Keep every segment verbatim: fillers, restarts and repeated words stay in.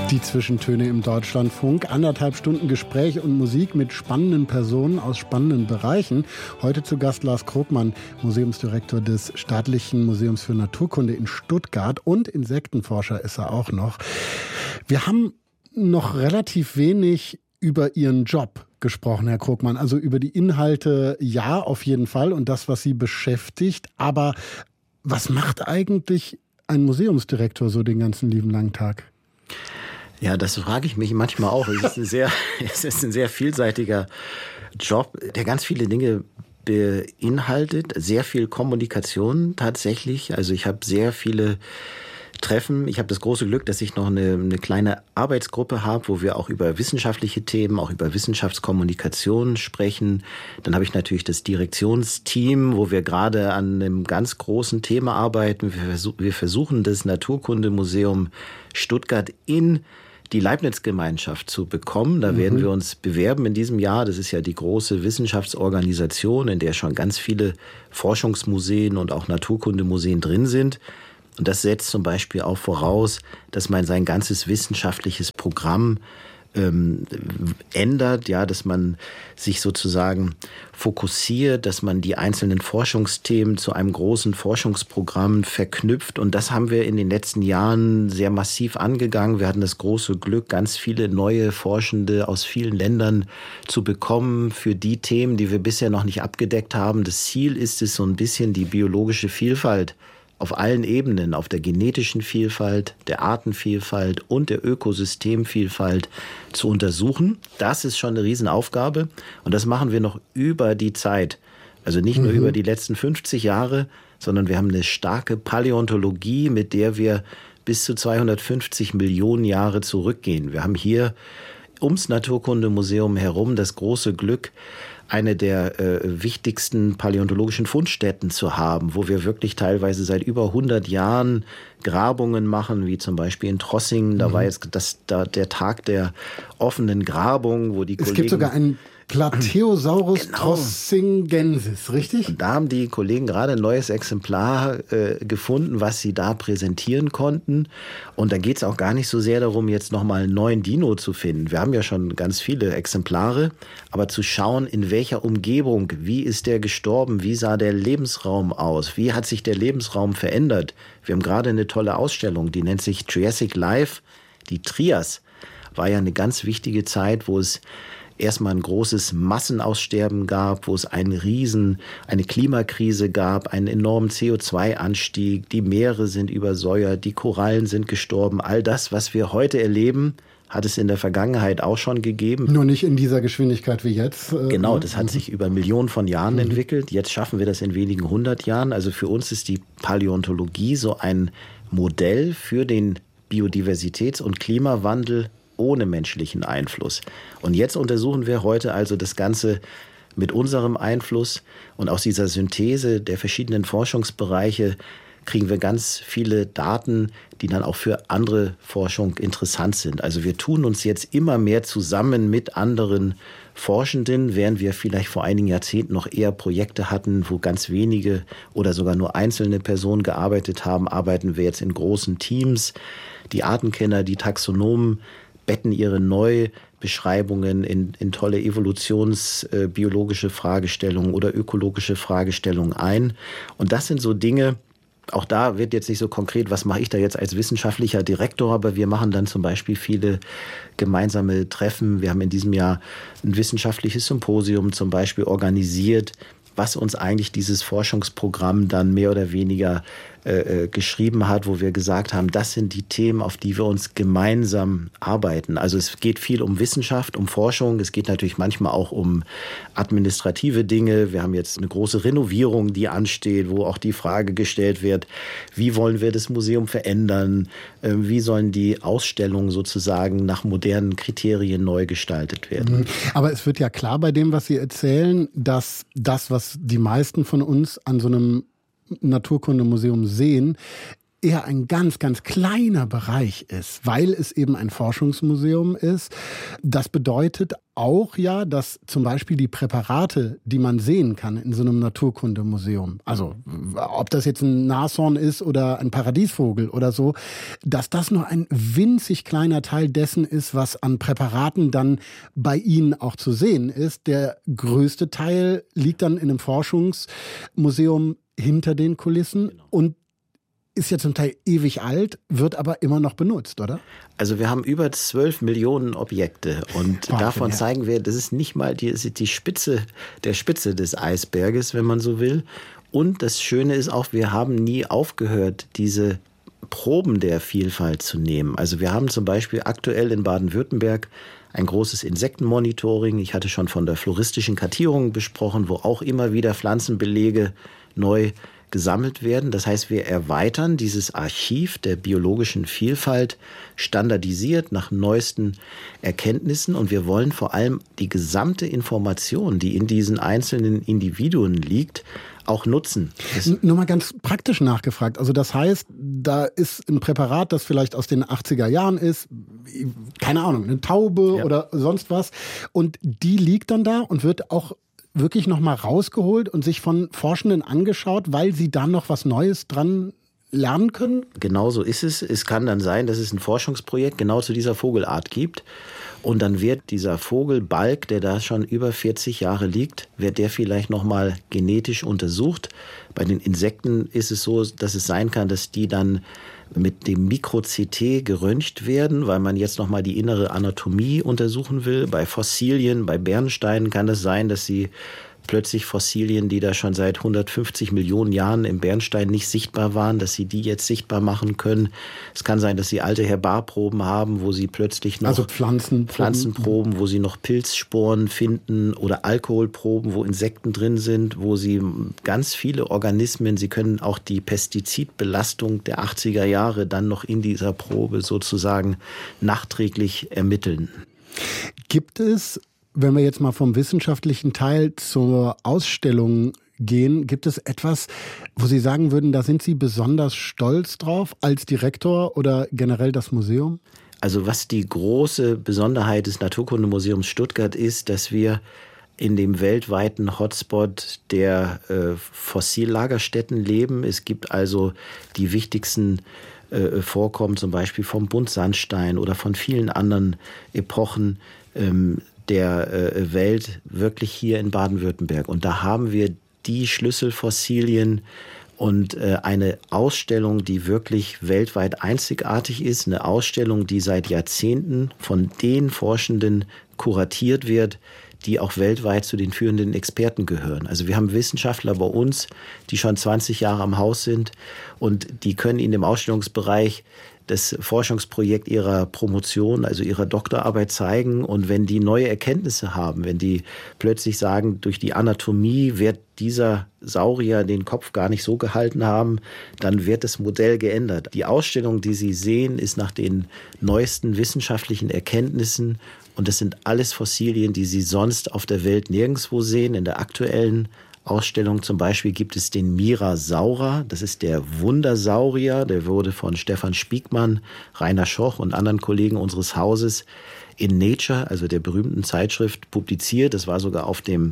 Die Zwischentöne im Deutschlandfunk. Anderthalb Stunden Gespräch und Musik mit spannenden Personen aus spannenden Bereichen. Heute zu Gast Lars Krogmann, Museumsdirektor des Staatlichen Museums für Naturkunde in Stuttgart. Und Insektenforscher ist er auch noch. Wir haben noch relativ wenig über Ihren Job gesprochen, Herr Krogmann. Also über die Inhalte, ja, auf jeden Fall. Und das, was Sie beschäftigt. Aber was macht eigentlich ein Museumsdirektor so den ganzen lieben langen Tag? Ja, das frage ich mich manchmal auch. Es ist ein sehr, es ist ein sehr vielseitiger Job, der ganz viele Dinge beinhaltet. Sehr viel Kommunikation tatsächlich. Also ich habe sehr viele Treffen. Ich habe das große Glück, dass ich noch eine, eine kleine Arbeitsgruppe habe, wo wir auch über wissenschaftliche Themen, auch über Wissenschaftskommunikation sprechen. Dann habe ich natürlich das Direktionsteam, wo wir gerade an einem ganz großen Thema arbeiten. Wir, versuch, wir versuchen, das Naturkundemuseum Stuttgart in die Leibniz-Gemeinschaft zu bekommen. Da mhm. werden wir uns bewerben in diesem Jahr. Das ist ja die große Wissenschaftsorganisation, in der schon ganz viele Forschungsmuseen und auch Naturkundemuseen drin sind. Und das setzt zum Beispiel auch voraus, dass man sein ganzes wissenschaftliches Programm ähm, ändert, ja, dass man sich sozusagen fokussiert, dass man die einzelnen Forschungsthemen zu einem großen Forschungsprogramm verknüpft. Und das haben wir in den letzten Jahren sehr massiv angegangen. Wir hatten das große Glück, ganz viele neue Forschende aus vielen Ländern zu bekommen für die Themen, die wir bisher noch nicht abgedeckt haben. Das Ziel ist es, so ein bisschen die biologische Vielfalt auf allen Ebenen, auf der genetischen Vielfalt, der Artenvielfalt und der Ökosystemvielfalt zu untersuchen. Das ist schon eine Riesenaufgabe und das machen wir noch über die Zeit. Also nicht nur mhm. über die letzten fünfzig Jahre, sondern wir haben eine starke Paläontologie, mit der wir bis zu zweihundertfünfzig Millionen Jahre zurückgehen. Wir haben hier ums Naturkundemuseum herum das große Glück, eine der äh, wichtigsten paläontologischen Fundstätten zu haben, wo wir wirklich teilweise seit über hundert Jahren Grabungen machen, wie zum Beispiel in Trossingen. Da mhm. war jetzt das, da, der Tag der offenen Grabung, wo die es Kollegen... Es gibt sogar einen Plateosaurus genau. trossingensis, richtig? Und da haben die Kollegen gerade ein neues Exemplar äh, gefunden, was sie da präsentieren konnten. Und da geht es auch gar nicht so sehr darum, jetzt nochmal einen neuen Dino zu finden. Wir haben ja schon ganz viele Exemplare, aber zu schauen, in welcher Umgebung, wie ist der gestorben, wie sah der Lebensraum aus, wie hat sich der Lebensraum verändert. Wir haben gerade eine tolle Ausstellung, die nennt sich Triassic Life. Die Trias war ja eine ganz wichtige Zeit, wo es erstmal ein großes Massenaussterben gab, wo es einen Riesen, eine Klimakrise gab, einen enormen C O zwei Anstieg, die Meere sind übersäuert, die Korallen sind gestorben. All das, was wir heute erleben, hat es in der Vergangenheit auch schon gegeben. Nur nicht in dieser Geschwindigkeit wie jetzt. Genau, das hat sich über Millionen von Jahren mhm. entwickelt. Jetzt schaffen wir das in wenigen hundert Jahren. Also für uns ist die Paläontologie so ein Modell für den Biodiversitäts- und Klimawandel ohne menschlichen Einfluss. Und jetzt untersuchen wir heute also das Ganze mit unserem Einfluss. Und aus dieser Synthese der verschiedenen Forschungsbereiche kriegen wir ganz viele Daten, die dann auch für andere Forschung interessant sind. Also wir tun uns jetzt immer mehr zusammen mit anderen Forschenden, während wir vielleicht vor einigen Jahrzehnten noch eher Projekte hatten, wo ganz wenige oder sogar nur einzelne Personen gearbeitet haben, arbeiten wir jetzt in großen Teams. Die Artenkenner, die Taxonomen betten ihre Neubeschreibungen in, in tolle evolutionsbiologische Fragestellungen oder ökologische Fragestellungen ein. Und das sind so Dinge, auch da wird jetzt nicht so konkret, was mache ich da jetzt als wissenschaftlicher Direktor, aber wir machen dann zum Beispiel viele gemeinsame Treffen. Wir haben in diesem Jahr ein wissenschaftliches Symposium zum Beispiel organisiert, was uns eigentlich dieses Forschungsprogramm dann mehr oder weniger äh, geschrieben hat, wo wir gesagt haben, das sind die Themen, auf die wir uns gemeinsam arbeiten. Also es geht viel um Wissenschaft, um Forschung. Es geht natürlich manchmal auch um administrative Dinge. Wir haben jetzt eine große Renovierung, die ansteht, wo auch die Frage gestellt wird, wie wollen wir das Museum verändern? Äh, wie sollen die Ausstellungen sozusagen nach modernen Kriterien neu gestaltet werden? Aber es wird ja klar bei dem, was Sie erzählen, dass das, was die meisten von uns an so einem Naturkundemuseum sehen, eher ein ganz, ganz kleiner Bereich ist, weil es eben ein Forschungsmuseum ist. Das bedeutet auch ja, dass zum Beispiel die Präparate, die man sehen kann in so einem Naturkundemuseum, also ob das jetzt ein Nashorn ist oder ein Paradiesvogel oder so, dass das nur ein winzig kleiner Teil dessen ist, was an Präparaten dann bei Ihnen auch zu sehen ist. Der größte Teil liegt dann in einem Forschungsmuseum hinter den Kulissen und ist ja zum Teil ewig alt, wird aber immer noch benutzt, oder? Also wir haben über zwölf Millionen Objekte und Wahnsinn, davon ja. zeigen wir, das ist nicht mal die, die Spitze der Spitze des Eisberges, wenn man so will. Und das Schöne ist auch, wir haben nie aufgehört, diese Proben der Vielfalt zu nehmen. Also wir haben zum Beispiel aktuell in Baden-Württemberg ein großes Insektenmonitoring. Ich hatte schon von der floristischen Kartierung besprochen, wo auch immer wieder Pflanzenbelege neu gesammelt werden. Das heißt, wir erweitern dieses Archiv der biologischen Vielfalt standardisiert nach neuesten Erkenntnissen und wir wollen vor allem die gesamte Information, die in diesen einzelnen Individuen liegt, auch nutzen. Das Nur mal ganz praktisch nachgefragt. Also das heißt, da ist ein Präparat, das vielleicht aus den achtziger Jahren ist, keine Ahnung, eine Taube ja. oder sonst was und die liegt dann da und wird auch wirklich noch mal rausgeholt und sich von Forschenden angeschaut, weil sie da noch was Neues dran lernen können? Genau so ist es. Es kann dann sein, dass es ein Forschungsprojekt genau zu dieser Vogelart gibt. Und dann wird dieser Vogelbalg, der da schon über vierzig Jahre liegt, wird der vielleicht noch mal genetisch untersucht. Bei den Insekten ist es so, dass es sein kann, dass die dann mit dem Mikro-C T geröntgt werden, weil man jetzt noch mal die innere Anatomie untersuchen will. Bei Fossilien, bei Bernsteinen kann es sein, dass sie plötzlich Fossilien, die da schon seit hundertfünfzig Millionen Jahren im Bernstein nicht sichtbar waren, dass sie die jetzt sichtbar machen können. Es kann sein, dass sie alte Herbarproben haben, wo sie plötzlich noch also Pflanzenproben. Pflanzenproben, wo sie noch Pilzsporen finden oder Alkoholproben, wo Insekten drin sind, wo sie ganz viele Organismen, sie können auch die Pestizidbelastung der achtziger Jahre dann noch in dieser Probe sozusagen nachträglich ermitteln. Gibt es, wenn wir jetzt mal vom wissenschaftlichen Teil zur Ausstellung gehen, gibt es etwas, wo Sie sagen würden, da sind Sie besonders stolz drauf als Direktor oder generell das Museum? Also was die große Besonderheit des Naturkundemuseums Stuttgart ist, dass wir in dem weltweiten Hotspot der äh, Fossillagerstätten leben. Es gibt also die wichtigsten äh, Vorkommen, zum Beispiel vom Buntsandstein oder von vielen anderen Epochen ähm, der äh, Welt wirklich hier in Baden-Württemberg. Und da haben wir die Schlüsselfossilien und äh, eine Ausstellung, die wirklich weltweit einzigartig ist. Eine Ausstellung, die seit Jahrzehnten von den Forschenden kuratiert wird, die auch weltweit zu den führenden Experten gehören. Also wir haben Wissenschaftler bei uns, die schon zwanzig Jahre am Haus sind und die können in dem Ausstellungsbereich das Forschungsprojekt ihrer Promotion, also ihrer Doktorarbeit zeigen. Und wenn die neue Erkenntnisse haben, wenn die plötzlich sagen, durch die Anatomie wird dieser Saurier den Kopf gar nicht so gehalten haben, dann wird das Modell geändert. Die Ausstellung, die Sie sehen, ist nach den neuesten wissenschaftlichen Erkenntnissen. Und das sind alles Fossilien, die Sie sonst auf der Welt nirgendwo sehen. In der aktuellen Ausstellung zum Beispiel gibt es den Mirasaura. Das ist der Wundersaurier. Der wurde von Stefan Spiegmann, Rainer Schoch und anderen Kollegen unseres Hauses in Nature, also der berühmten Zeitschrift, publiziert. Das war sogar auf dem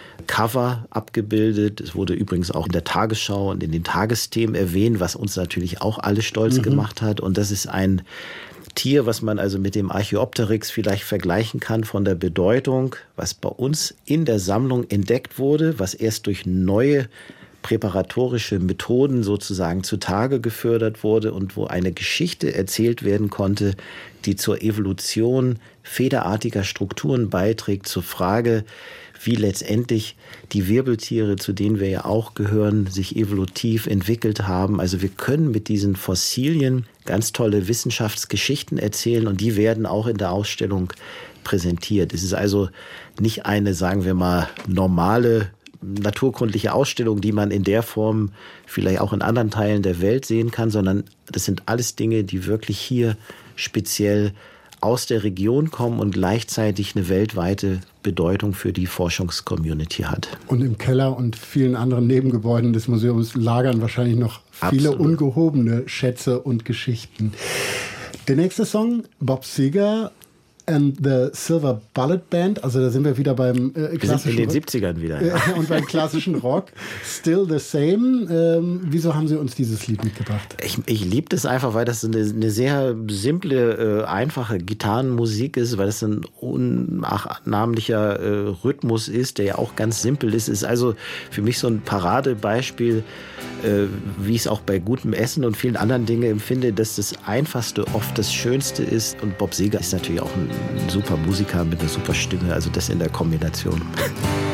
Cover abgebildet. Es wurde übrigens auch in der Tagesschau und in den Tagesthemen erwähnt, was uns natürlich auch alle stolz mhm. gemacht hat. Und das ist ein Tier, was man also mit dem Archaeopteryx vielleicht vergleichen kann von der Bedeutung, was bei uns in der Sammlung entdeckt wurde, was erst durch neue präparatorische Methoden sozusagen zutage gefördert wurde und wo eine Geschichte erzählt werden konnte, die zur Evolution federartiger Strukturen beiträgt, zur Frage, wie letztendlich die Wirbeltiere, zu denen wir ja auch gehören, sich evolutiv entwickelt haben. Also wir können mit diesen Fossilien ganz tolle Wissenschaftsgeschichten erzählen und die werden auch in der Ausstellung präsentiert. Es ist also nicht eine, sagen wir mal, normale naturkundliche Ausstellung, die man in der Form vielleicht auch in anderen Teilen der Welt sehen kann, sondern das sind alles Dinge, die wirklich hier speziell aus der Region kommen und gleichzeitig eine weltweite Bedeutung für die Forschungscommunity hat. Und im Keller und vielen anderen Nebengebäuden des Museums lagern wahrscheinlich noch viele Absolut. ungehobene Schätze und Geschichten. Der nächste Song, Bob Seger and the Silver Bullet Band, also da sind wir wieder beim äh, klassischen wir sind in den Rock. siebzigern wieder. Ja. Äh, und beim klassischen Rock. Still the Same. Ähm, wieso haben Sie uns dieses Lied mitgebracht? Ich, ich liebe das einfach, weil das eine, eine sehr simple, äh, einfache Gitarrenmusik ist, weil das ein unnachahmlicher äh, Rhythmus ist, der ja auch ganz simpel ist. Ist also für mich so ein Paradebeispiel, äh, wie ich es auch bei gutem Essen und vielen anderen Dingen empfinde, dass das Einfachste oft das Schönste ist. Und Bob Seger ist natürlich auch ein ein super Musiker mit einer super Stimme, also das in der Kombination.